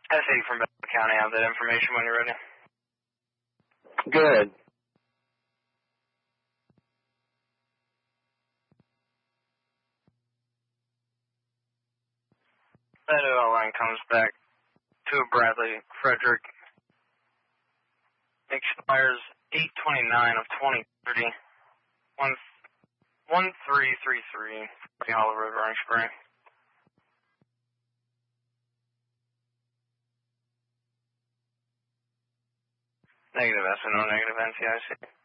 SA from Bell County. I have that information when you're ready. Good. That line comes back to a Bradley Frederick. Expires 8/29 of 2030. 1333 Hollow Road, Orange Spring. Negative SNO, negative NCIC.